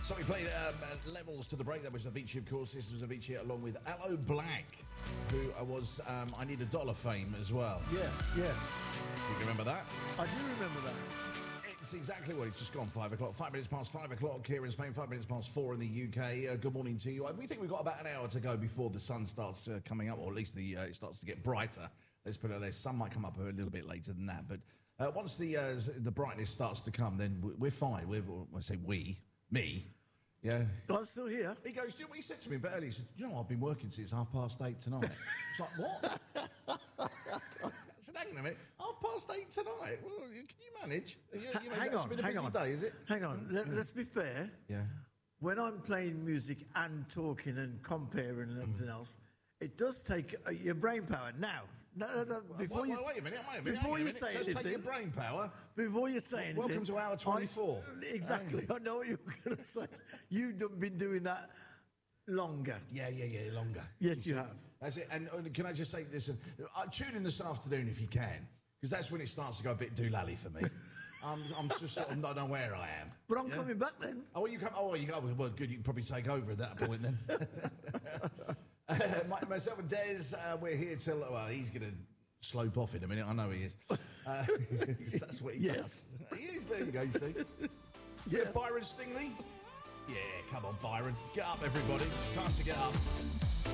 So we played Levels to the break. That was Avicii, of course. This was Avicii along with Aloe Black, who was I Need a Dollar fame as well. Yes. You remember that? I do remember that. It's exactly what it's just gone 5 o'clock. 5 minutes past 5 o'clock here in Spain, 5 minutes past 4 in the UK. Good morning to you. We think we've got about an hour to go before the sun starts coming up, or at least it starts to get brighter. Let's put it there. Sun might come up a little bit later than that, but once the brightness starts to come, then we're fine. I say me. Yeah. I'm still here. He goes, do you know what he said to me a bit earlier? He said, you know, I've been working since 8:30 tonight. It's like, what? I said, hang on a minute, 8:30 tonight? Well, can you manage? Hang on. It's been a busy day, is it? Hang on. Let's be fair. Yeah. When I'm playing music and talking and comparing and everything else, it does take your brain power. Now, before wait a minute. Before you say anything, anything, take your brain power. Before you say anything, Welcome to hour 24. Exactly. I know what you were going to say. You've been doing that longer. Yeah, longer. Yes, you have. That's it. And can I just say, listen, tune in this afternoon if you can, because that's when it starts to go a bit doolally for me. I'm just sort of not know where I am. But I'm coming back then. Oh, you come. Oh, you go. Well, good. You can probably take over at that point then. Myself and Des, we're here till. Well, he's going to slope off in a minute. I know he is. That's what he does. He is. There you go. You see. Yes. Byron Stingley. Yeah, come on, Byron. Get up, everybody. It's time to get up.